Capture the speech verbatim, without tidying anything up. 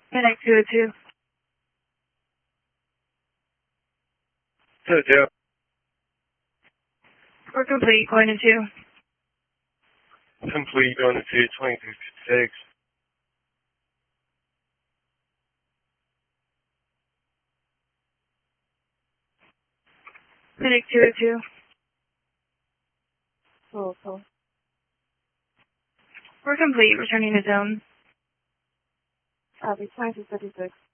Connect two oh two. two oh two. We're complete, going to two. Complete, going to two, twenty-three fifty-six. Connect two oh two. Oh, oh. We're complete, returning to zone. Copy, twenty-two fifty-six.